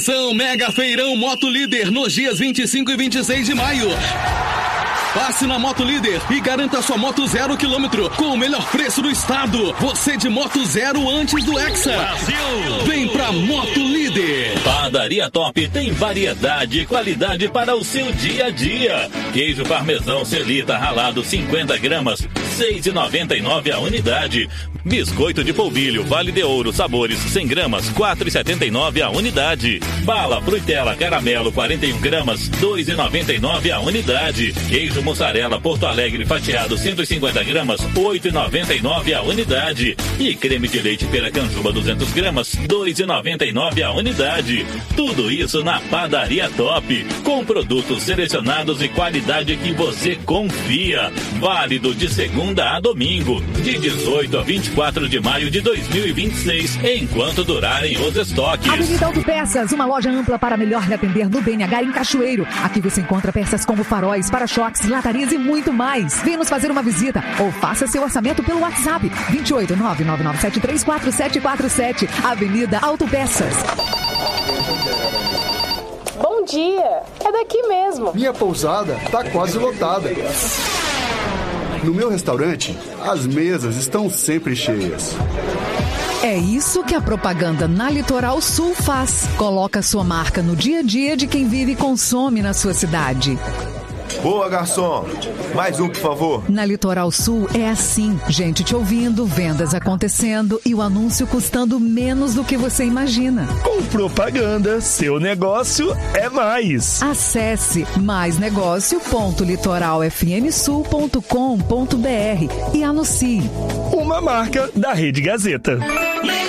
São Mega Feirão Moto Líder nos dias 25 e 26 de maio. Passe na Moto Líder e garanta sua moto 0 km com o melhor preço do estado. Você de moto zero antes do Hexa. Brasil! Vem pra Moto Líder. Padaria Top tem variedade e qualidade para o seu dia a dia. Queijo parmesão Celita ralado 50 gramas, R$ 6,99 a unidade. Biscoito de polvilho Vale de Ouro sabores 100 gramas, R$ 4,79 a unidade. Bala Fruitela caramelo 41 gramas, R$ 2,99 a unidade. Queijo mussarela Porto Alegre fatiado 150 gramas, R$ 8,99 a unidade. E creme de leite Piracanjuba 200 gramas, R$ 2,99 a unidade. Tudo isso na Padaria Top, com produtos selecionados e qualidade que você confia. Válido de segunda a domingo, de 18 a 24 de maio de 2026, enquanto durarem os estoques. Avenida Autopeças, uma loja ampla para melhor lhe atender no BNH em Cachoeiro. Aqui você encontra peças como faróis, para-choques, latarias e muito mais. Venha nos fazer uma visita ou faça seu orçamento pelo WhatsApp 28 999734747. Avenida Autopeças. Bom dia, é daqui mesmo. Minha pousada tá quase lotada. No meu restaurante, as mesas estão sempre cheias. É isso que a propaganda na Litoral Sul faz. Coloca sua marca no dia a dia de quem vive e consome na sua cidade. Boa, garçom. Mais um, por favor. Na Litoral Sul é assim. Gente te ouvindo, vendas acontecendo e o anúncio custando menos do que você imagina. Com propaganda, seu negócio é mais. Acesse maisnegócio.litoralfmsul.com.br e anuncie. Uma marca da Rede Gazeta.